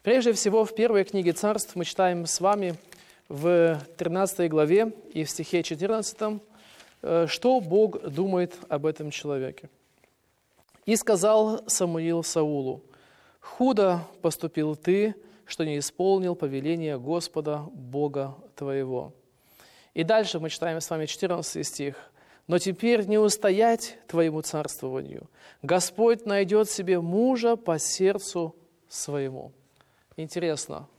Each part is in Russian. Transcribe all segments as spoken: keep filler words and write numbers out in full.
Прежде всего, в первой книге Царств мы читаем с вами в тринадцатой главе и в стихе четырнадцатом, что Бог думает об этом человеке. «И сказал Самуил Саулу: худо поступил ты, что не исполнил повеление Господа Бога твоего». И дальше мы читаем с вами четырнадцатый стих. «Но теперь не устоять твоему царствованию. Господь найдет себе мужа по сердцу своему». Интересно,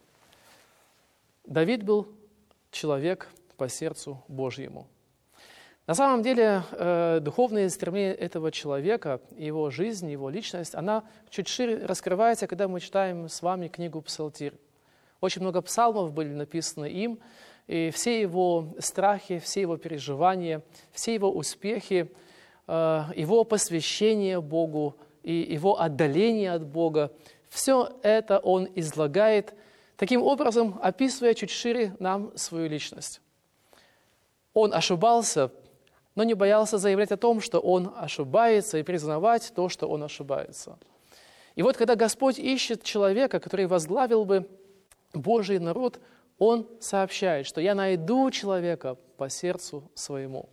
Давид был человек по сердцу Божьему. На самом деле, э, духовное стремление этого человека, его жизнь, его личность, она чуть шире раскрывается, когда мы читаем с вами книгу «Псалтирь». Очень много псалмов были написаны им, и все его страхи, все его переживания, все его успехи, э, его посвящение Богу и его отдаление от Бога, все это он излагает, таким образом описывая чуть шире нам свою личность. Он ошибался, но не боялся заявлять о том, что он ошибается, и признавать то, что он ошибается. И вот когда Господь ищет человека, который возглавил бы Божий народ, Он сообщает, что «я найду человека по сердцу своему».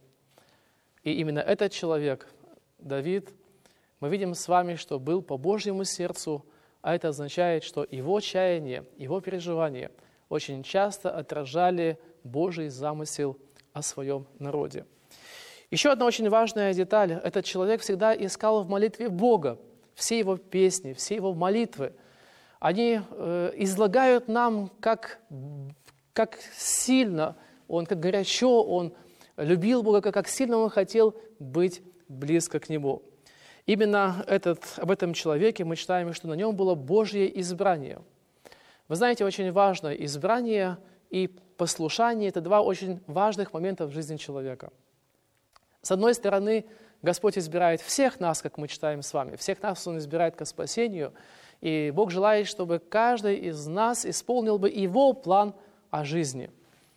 И именно этот человек, Давид, мы видим с вами, что был по Божьему сердцу, а это означает, что его чаяние, его переживания очень часто отражали Божий замысел о своем народе. Еще одна очень важная деталь. Этот человек всегда искал в молитве Бога. Все его песни, все его молитвы, они э, излагают нам, как, как сильно он, как горячо он любил Бога, как сильно он хотел быть близко к Нему. Именно этот, об этом человеке мы читаем, что на нем было Божье избрание. Вы знаете, очень важно, избрание и послушание – это два очень важных момента в жизни человека. С одной стороны, Господь избирает всех нас, как мы читаем с вами, всех нас Он избирает ко спасению, и Бог желает, чтобы каждый из нас исполнил бы Его план о жизни.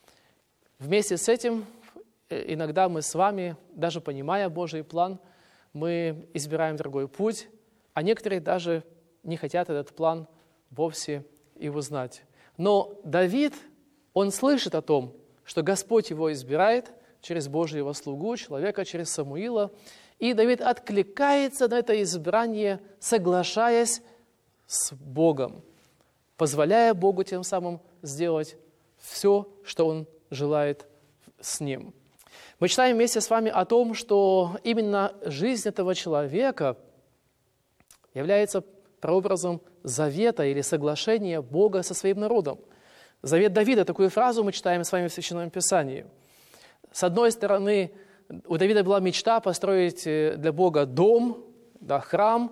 Вместе с этим, иногда мы с вами, даже понимая Божий план, мы избираем другой путь, а некоторые даже не хотят этот план вовсе и узнать. Но Давид, он слышит о том, что Господь его избирает через Божьего слугу, человека, через Самуила, и Давид откликается на это избрание, соглашаясь с Богом, позволяя Богу тем самым сделать все, что Он желает с ним. Мы читаем вместе с вами о том, что именно жизнь этого человека является прообразом завета или соглашения Бога со своим народом. Завет Давида, такую фразу мы читаем с вами в Священном Писании. С одной стороны, у Давида была мечта построить для Бога дом, да, храм,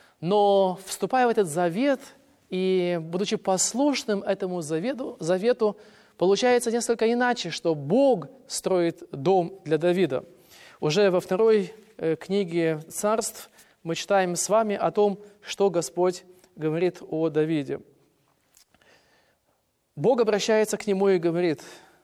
но вступая в этот завет и будучи послушным этому завету, завету, получается несколько иначе, что Бог строит дом для Давида. Уже во второй э, книге Царств мы читаем с вами о том, что Господь говорит о Давиде. Бог обращается к нему и говорит: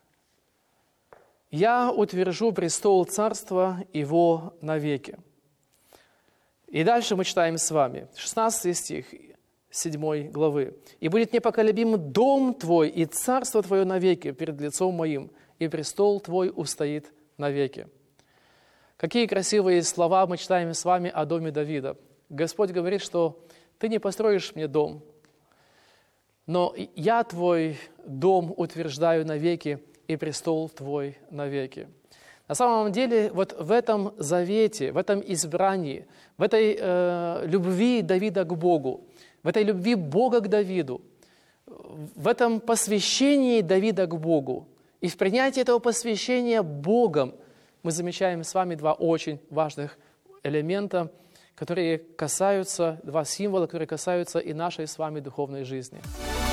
«Я утвержу престол царства его навеки». И дальше мы читаем с вами, шестнадцатый стих седьмой главы. «И будет непоколебим дом твой, и царство твое навеки перед лицом моим, и престол твой устоит навеки». Какие красивые слова мы читаем с вами о доме Давида. Господь говорит, что ты не построишь мне дом, но я твой дом утверждаю навеки, и престол твой навеки. На самом деле, вот в этом завете, в этом избрании, в этой э, любви Давида к Богу, в этой любви Бога к Давиду, в этом посвящении Давида к Богу и в принятии этого посвящения Богом мы замечаем с вами два очень важных элемента, которые касаются, два символа, которые касаются и нашей с вами духовной жизни.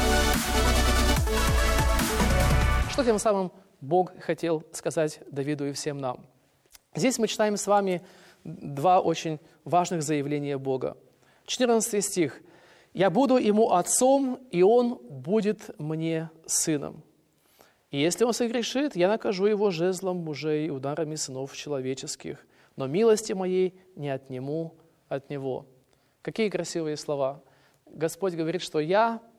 Что тем самым Бог хотел сказать Давиду и всем нам? Здесь мы читаем с вами два очень важных заявления Бога. четырнадцатый стих. «Я буду ему отцом, и он будет мне сыном. И если он согрешит, я накажу его жезлом мужей и ударами сынов человеческих, но милости моей не отниму от него». Какие красивые слова. Господь говорит, что «я